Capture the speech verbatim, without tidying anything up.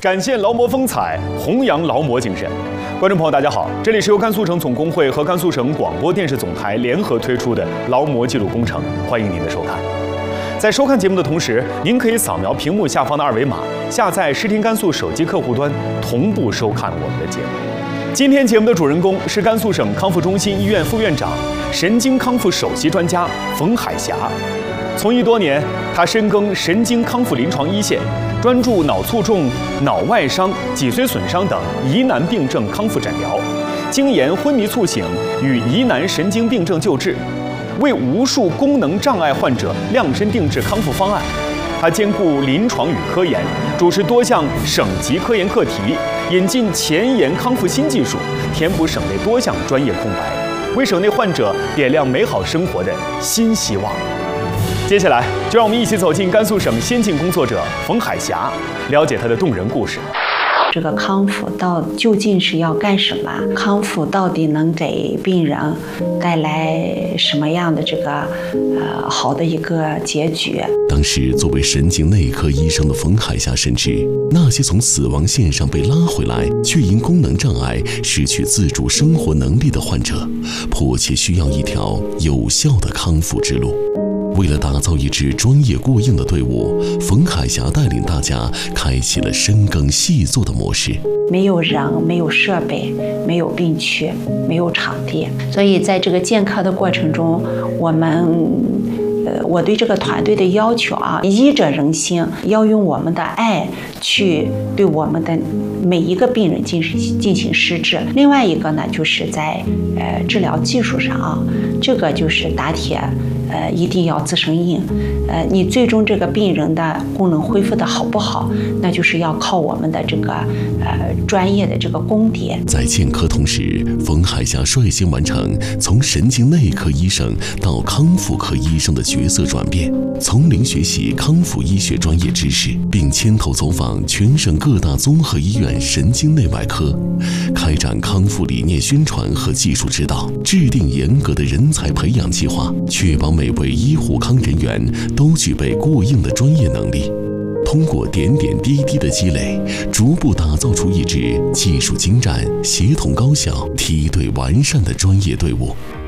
展现劳模风采，弘扬劳模精神。观众朋友，大家好，这里是由甘肃省总工会和甘肃省广播电视总台联合推出的劳模记录工程，欢迎您的收看。在收看节目的同时，您可以扫描屏幕下方的二维码，下载视听甘肃手机客户端，同步收看我们的节目。今天节目的主人公是甘肃省康复中心医院副院长、神经康复首席专家冯海霞。从医多年，他深耕神经康复临床一线，专注脑卒中、脑外伤、脊髓损伤等疑难病症康复诊疗，精研昏迷促醒与疑难神经病症救治，为无数功能障碍患者量身定制康复方案。他兼顾临床与科研，主持多项省级科研课题，引进前沿康复新技术，填补省内多项专业空白，为省内患者点亮美好生活的新希望。接下来，就让我们一起走进甘肃省先进工作者冯海霞，了解她的动人故事。 这个康复到究竟是要干什么？康复到底能给病人带来什么样的这个呃好的一个结局？ 当时作为神经内科医生的冯海霞深知，那些从死亡线上被拉回来，却因功能障碍失去自主生活能力的患者，迫切需要一条有效的康复之路。为了打造一支专业过硬的队伍，冯海霞带领大家开启了深耕细作的模式。 没有人，没有设备，没有病区，没有场地，所以在这个建科的过程中，我们呃，我对这个团队的要求啊，医者仁心，要用我们的爱去对我们的每一个病人进行进行施治。另外一个呢，就是在呃治疗技术上啊，这个就是打铁。呃，一定要自身硬，呃，你最终这个病人的功能恢复的好不好，那就是要靠我们的这个呃专业的这个功底。 在建科同时，冯海霞率先完成从神经内科医生到康复科医生的角色转变，从零学习康复医学专业知识，并牵头走访全省各大综合医院神经内外科，开展康复理念宣传和技术指导，制定严格的人才培养计划，确保每位医护康人员都具备过硬的专业能力。通过点点滴滴的积累，逐步打造出一支技术精湛、协同高效、梯队完善的专业队伍。